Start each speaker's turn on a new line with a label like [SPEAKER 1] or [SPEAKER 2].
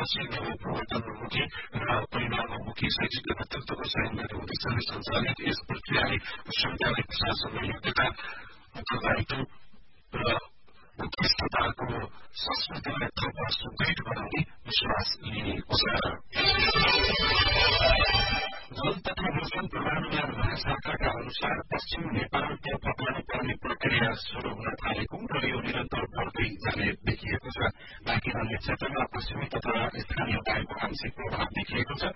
[SPEAKER 1] पछि परिवर्तनमुखी र परिणाममुखी शैक्षिक नेतृत्वको सहयोगबाट हुँदैछ सञ्चालित यस प्रक्रियाले विश्वविद्यालय प्रशासनमा योग्यता उत्तरदायित्व र उत्कृष्टताको संस्कृतिलाई थप सुदृढ बनाउने विश्वास लिएको छ। जल तथा मौसम पूर्वानुमान महाशाखाका अनुसार पश्चिम नेपालको पटना पर्ने प्रक्रिया शुरू हुन थालेको र यो निरन्तर बढ्दै जाने देखिएको छ। बाँकी अन्य क्षेत्रमा पश्चिमी तथा स्थानीय वायुको आंशिक प्रभाव देखिएको छ।